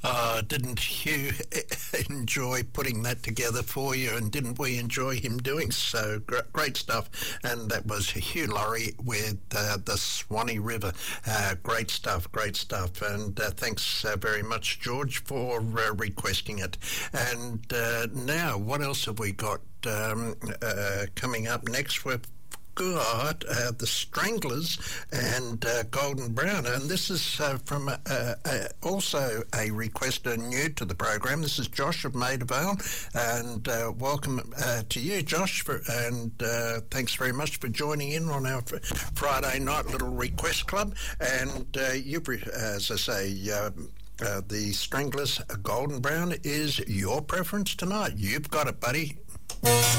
Didn't you enjoy putting that together for you? And didn't we enjoy him doing so? Great stuff. And that was Hugh Laurie with the Swanee River. Great stuff, great stuff. And thanks very much, George, for requesting it. And now, what else have we got coming up next? We've got the Stranglers and Golden Brown, and this is from also a requester new to the program. This is Josh of Maida Vale, and welcome to you, Josh, and thanks very much for joining in on our Friday night little request club. And you, as I say, the Stranglers Golden Brown is your preference tonight. You've got it, buddy.